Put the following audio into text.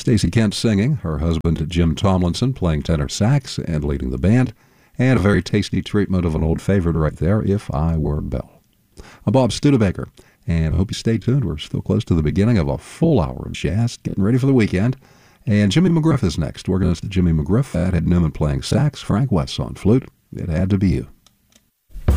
Stacey Kent singing, her husband Jim Tomlinson playing tenor sax and leading the band, and a very tasty treatment of an old favorite right there, If I Were Belle. I'm Bob Studebaker, and I hope you stay tuned. We're still close to the beginning of a full hour of jazz, getting ready for the weekend. And Jimmy McGriff is next. Organist Jimmy McGriff, Ed Newman playing sax, Frank West on flute. It had to be you.